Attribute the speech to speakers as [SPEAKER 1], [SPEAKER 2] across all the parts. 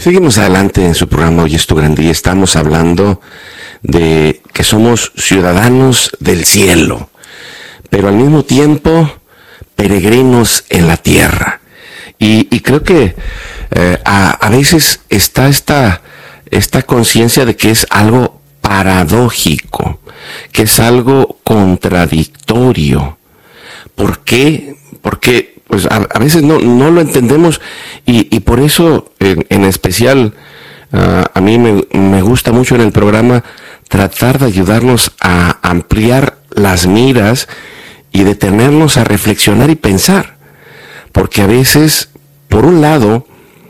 [SPEAKER 1] Seguimos adelante en su programa Hoy es tu gran día. Estamos hablando de que somos ciudadanos del cielo, pero al mismo tiempo peregrinos en la tierra. Y creo que a veces está esta conciencia de que es algo paradójico, que es algo contradictorio. ¿Por qué? Porque pues a veces no lo entendemos y por eso en especial a mí me gusta mucho en el programa tratar de ayudarnos a ampliar las miras y detenernos a reflexionar y pensar, porque a veces, por un lado,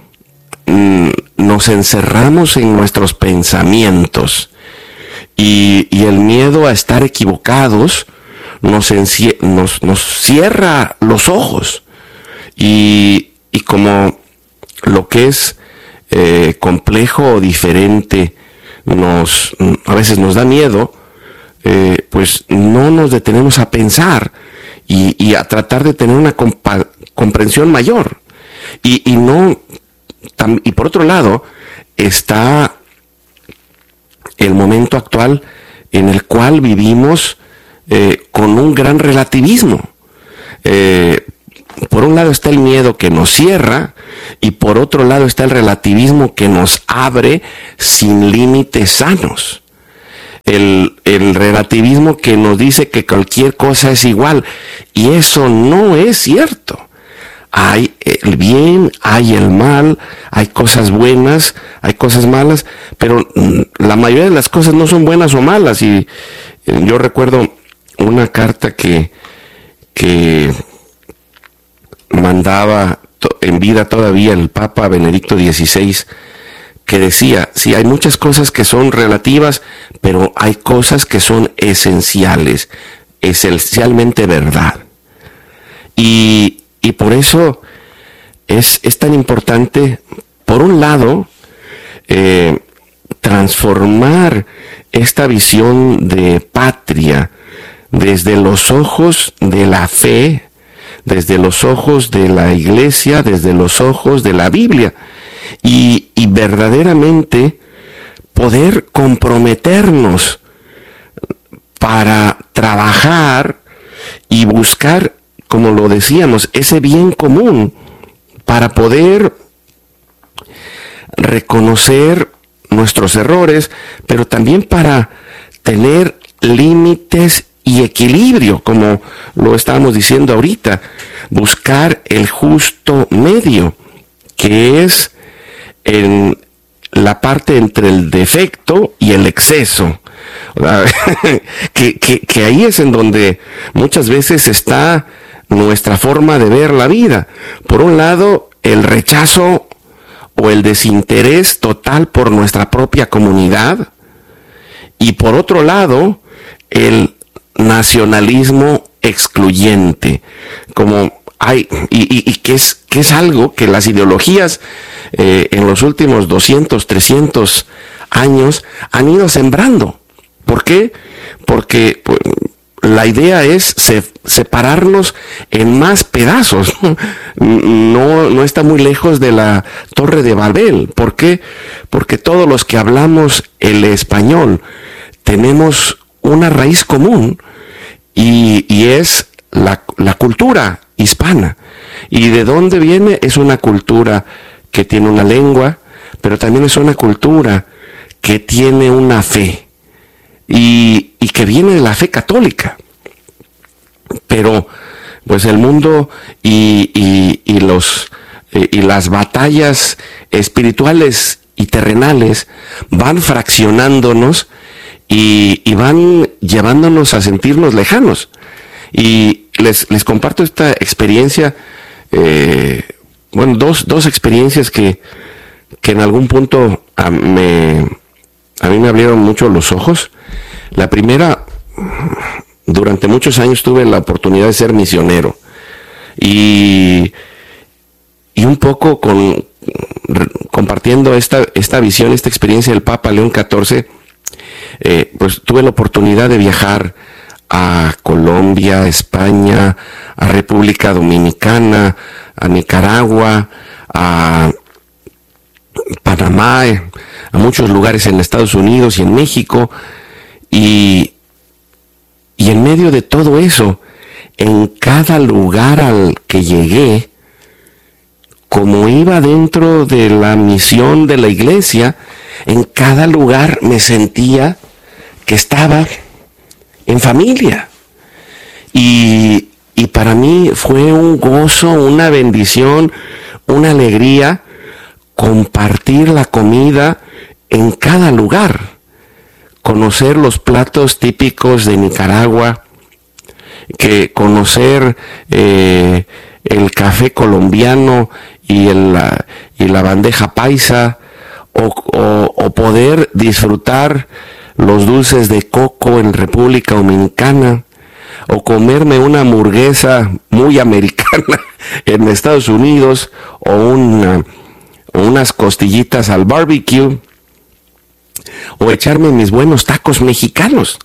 [SPEAKER 1] nos encerramos en nuestros pensamientos y el miedo a estar equivocados nos cierra los ojos y como lo que es complejo o diferente a veces nos da miedo, pues no nos detenemos a pensar y a tratar de tener una comprensión mayor. Y por otro lado está el momento actual en el cual vivimos con un gran relativismo. Por un lado está el miedo que nos cierra y por otro lado está el relativismo que nos abre sin límites sanos. El relativismo que nos dice que cualquier cosa es igual, y eso no es cierto. Hay el bien, hay el mal, hay cosas buenas, hay cosas malas, pero la mayoría de las cosas no son buenas o malas. Y yo recuerdo una carta que mandaba en vida todavía el Papa Benedicto XVI, que decía, sí, hay muchas cosas que son relativas, pero hay cosas que son esenciales, esencialmente verdad. Y por eso es tan importante, por un lado, transformar esta visión de patria desde los ojos de la fe, desde los ojos de la iglesia, desde los ojos de la Biblia, y verdaderamente poder comprometernos para trabajar y buscar, como lo decíamos, ese bien común, para poder reconocer nuestros errores, pero también para tener límites y equilibrio, como lo estábamos diciendo ahorita, buscar el justo medio, que es en la parte entre el defecto y el exceso. que ahí es en donde muchas veces está nuestra forma de ver la vida. Por un lado, el rechazo o el desinterés total por nuestra propia comunidad, y por otro lado, el nacionalismo excluyente, como hay, y que es algo que las ideologías en los últimos 200, 300 años han ido sembrando. ¿Por qué? Porque pues, la idea es separarnos en más pedazos. No está muy lejos de la Torre de Babel. ¿Por qué? Porque todos los que hablamos el español tenemos una raíz común y es la cultura hispana. ¿Y de dónde viene? Es una cultura que tiene una lengua, pero también es una cultura que tiene una fe y que viene de la fe católica. Pero pues el mundo y las batallas espirituales y terrenales van fraccionándonos y van llevándonos a sentirnos lejanos. Y les comparto esta experiencia, dos experiencias que en algún punto a mí me abrieron mucho los ojos. La primera, durante muchos años tuve la oportunidad de ser misionero y un poco compartiendo esta visión, esta experiencia del Papa León XIV, pues tuve la oportunidad de viajar a Colombia, a España, a República Dominicana, a Nicaragua, a Panamá, Panamá, a muchos lugares en Estados Unidos y en México, y en medio de todo eso, en cada lugar al que llegué, como iba dentro de la misión de la iglesia, en cada lugar me sentía que estaba en familia. Y para mí fue un gozo, una bendición, una alegría compartir la comida en cada lugar, conocer los platos típicos de Nicaragua, conocer el café colombiano y la bandeja paisa, o poder disfrutar los dulces de coco en República Dominicana, o comerme una hamburguesa muy americana en Estados Unidos, o unas costillitas al barbecue, o echarme mis buenos tacos mexicanos.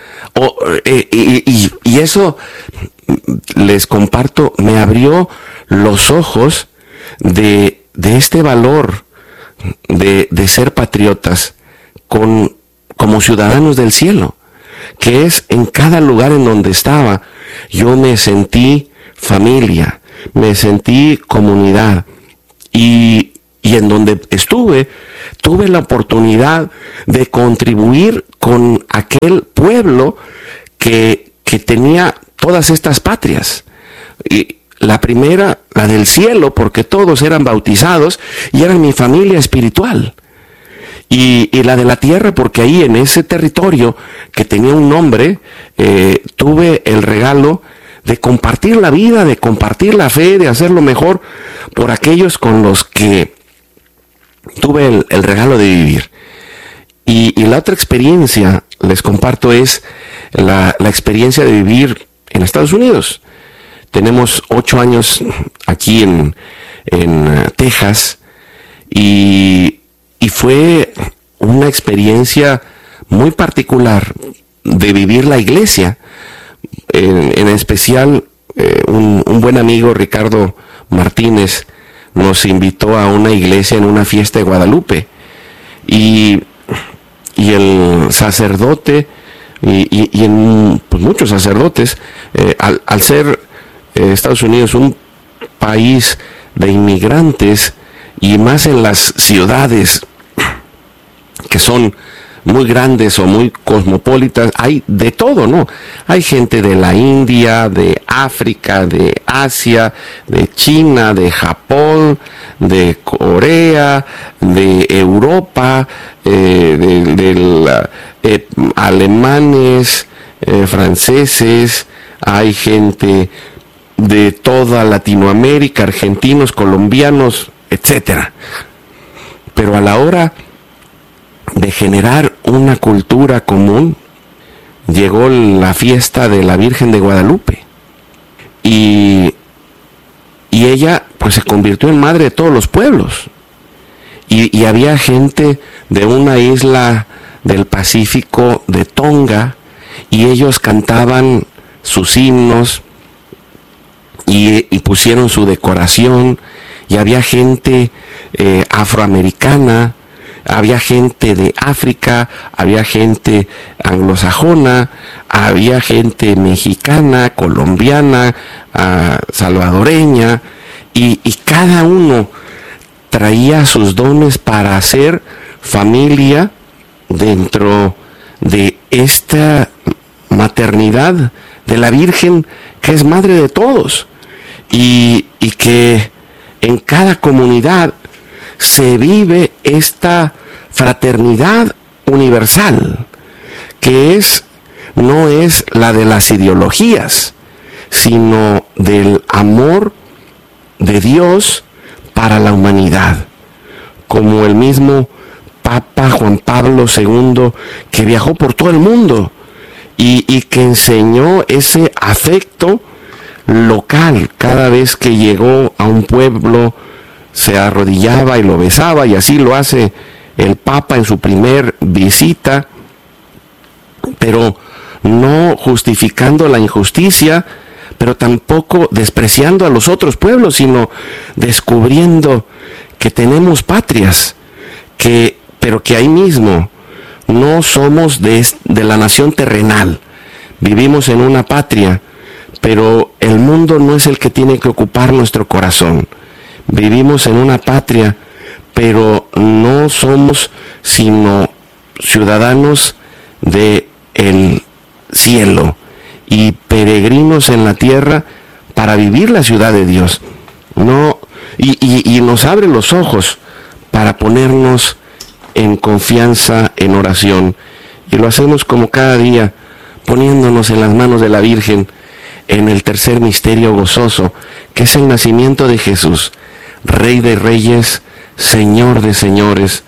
[SPEAKER 1] Y eso, les comparto, me abrió los ojos de este valor de ser patriotas como ciudadanos del cielo, que es en cada lugar en donde estaba, yo me sentí familia, me sentí comunidad, y en donde estuve, tuve la oportunidad de contribuir con aquel pueblo que tenía todas estas patrias. Y la primera, la del cielo, porque todos eran bautizados y eran mi familia espiritual. Y la de la tierra, porque ahí en ese territorio que tenía un nombre, tuve el regalo de compartir la vida, de compartir la fe, de hacerlo mejor por aquellos con los que tuve el regalo de vivir. Y la otra experiencia, les comparto, es la experiencia de vivir en Estados Unidos. Tenemos 8 años aquí en Texas, y fue una experiencia muy particular de vivir la iglesia. En especial, un buen amigo, Ricardo Martínez, nos invitó a una iglesia en una fiesta de Guadalupe, y el sacerdote y pues muchos sacerdotes, al ser Estados Unidos un país de inmigrantes, y más en las ciudades que son muy grandes o muy cosmopolitas, hay de todo, ¿no? Hay gente de la India, de África, de Asia, de China, de Japón, de Corea, de Europa, alemanes, franceses, hay gente de toda Latinoamérica, argentinos, colombianos, etcétera. Pero a la hora de generar una cultura común, llegó la fiesta de la Virgen de Guadalupe, y ella pues se convirtió en madre de todos los pueblos, y había gente de una isla del Pacífico, de Tonga, y ellos cantaban sus himnos y pusieron su decoración, y había gente afroamericana, había gente de África, había gente anglosajona, había gente mexicana, colombiana, salvadoreña, y cada uno traía sus dones para hacer familia dentro de esta maternidad de la Virgen, que es madre de todos, y que en cada comunidad se vive esta fraternidad universal, que no es la de las ideologías, sino del amor de Dios para la humanidad. Como el mismo Papa Juan Pablo II, que viajó por todo el mundo y que enseñó ese afecto local. Cada vez que llegó a un pueblo, se arrodillaba y lo besaba, y así lo hace el Papa en su primer visita, pero no justificando la injusticia, pero tampoco despreciando a los otros pueblos, sino descubriendo que tenemos patrias pero que ahí mismo no somos de la nación terrenal. Vivimos en una patria, pero el mundo no es el que tiene que ocupar nuestro corazón. Vivimos en una patria, pero no somos sino ciudadanos del cielo y peregrinos en la tierra para vivir la ciudad de Dios. No, y nos abre los ojos para ponernos en confianza, en oración, y lo hacemos como cada día, poniéndonos en las manos de la Virgen en el tercer misterio gozoso, que es el nacimiento de Jesús, Rey de Reyes, Señor de Señores,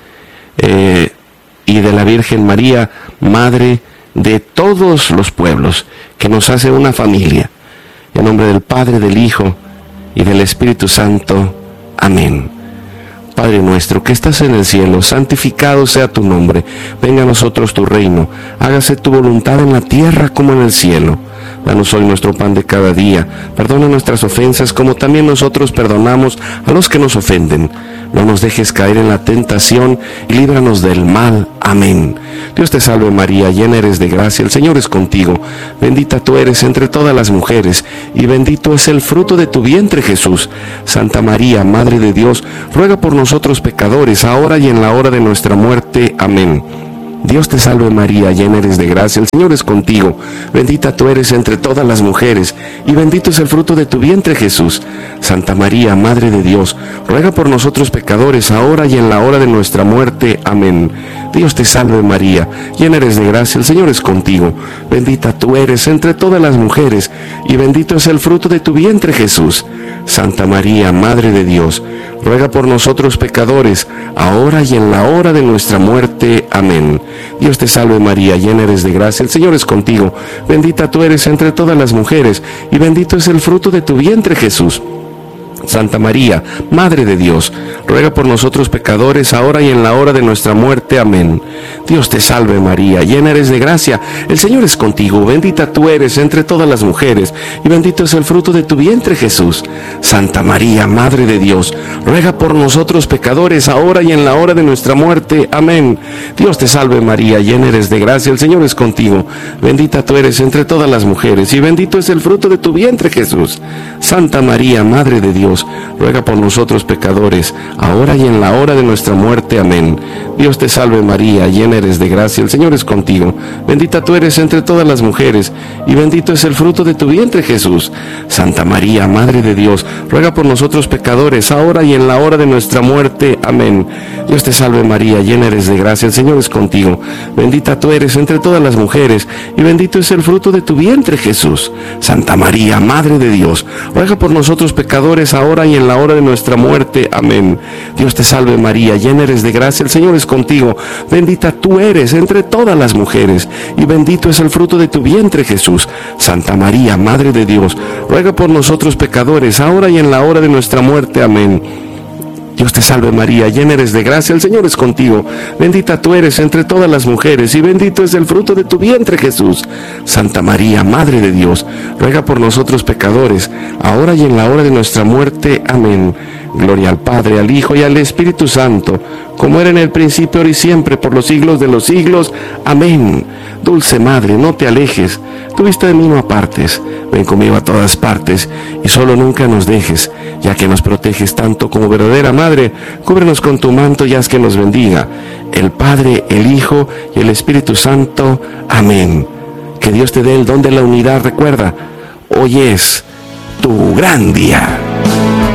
[SPEAKER 1] y de la Virgen María, Madre de todos los pueblos, que nos hace una familia. En nombre del Padre, del Hijo y del Espíritu Santo. Amén. Padre nuestro que estás en el cielo, santificado sea tu nombre. Venga a nosotros tu reino. Hágase tu voluntad en la tierra como en el cielo. Danos hoy nuestro pan de cada día. Perdona nuestras ofensas como también nosotros perdonamos a los que nos ofenden. No nos dejes caer en la tentación y líbranos del mal. Amén. Dios te salve María, llena eres de gracia, el Señor es contigo. Bendita tú eres entre todas las mujeres y bendito es el fruto de tu vientre Jesús. Santa María, Madre de Dios, ruega por nosotros pecadores, ahora y en la hora de nuestra muerte. Amén. Dios te salve María, llena eres de gracia, el Señor es contigo. Bendita tú eres entre todas las mujeres, y bendito es el fruto de tu vientre Jesús. Santa María, Madre de Dios, ruega por nosotros pecadores, ahora y en la hora de nuestra muerte. Amén. Dios te salve María, llena eres de gracia, el Señor es contigo. Bendita tú eres entre todas las mujeres, y bendito es el fruto de tu vientre Jesús. Santa María, Madre de Dios, ruega por nosotros pecadores, ahora y en la hora de nuestra muerte. Amén. Dios te salve María, llena eres de gracia, el Señor es contigo. Bendita tú eres entre todas las mujeres, y bendito es el fruto de tu vientre Jesús. Santa María, Madre de Dios, ruega por nosotros pecadores, ahora y en la hora de nuestra muerte. Amén. Dios te salve María, llena eres de gracia, el Señor es contigo. Bendita tú eres entre todas las mujeres, y bendito es el fruto de tu vientre Jesús. Santa María, Madre de Dios, ruega por nosotros pecadores, ahora y en la hora de nuestra muerte. Amén. Dios te salve María, llena eres de gracia, el Señor es contigo. Bendita tú eres entre todas las mujeres, y bendito es el fruto de tu vientre Jesús. Santa María, Madre de Dios, ruega por nosotros pecadores, ahora y en la hora de nuestra muerte. Amén. Dios te salve María, llena eres de gracia, el Señor es contigo. Bendita tú eres entre todas las mujeres, y bendito es el fruto de tu vientre Jesús. Santa María, Madre de Dios, ruega por nosotros pecadores, ahora y en la hora de nuestra muerte. Amén. Dios te salve María, llena eres de gracia, el Señor es contigo. Bendita tú eres entre todas las mujeres, y bendito es el fruto de tu vientre Jesús. Santa María, Madre de Dios, ruega por nosotros pecadores, ahora y en la hora de nuestra muerte. Amén. Dios te salve María, llena eres de gracia, el Señor es contigo. Bendita tú eres entre todas las mujeres, y bendito es el fruto de tu vientre Jesús. Santa María, Madre de Dios, ruega por nosotros pecadores, ahora y en la hora de nuestra muerte. Amén. Dios te salve María, llena eres de gracia, el Señor es contigo. Bendita tú eres entre todas las mujeres, y bendito es el fruto de tu vientre Jesús. Santa María, Madre de Dios, ruega por nosotros pecadores, ahora y en la hora de nuestra muerte. Amén. Gloria al Padre, al Hijo y al Espíritu Santo, como era en el principio, ahora y siempre, por los siglos de los siglos. Amén. Dulce Madre, no te alejes, tu vista de mí no apartes. Ven conmigo a todas partes, y solo nunca nos dejes, ya que nos proteges tanto como verdadera Madre. Cúbrenos con tu manto y haz que nos bendiga el Padre, el Hijo y el Espíritu Santo. Amén. Que Dios te dé el don de la unidad. Recuerda, hoy es tu gran día.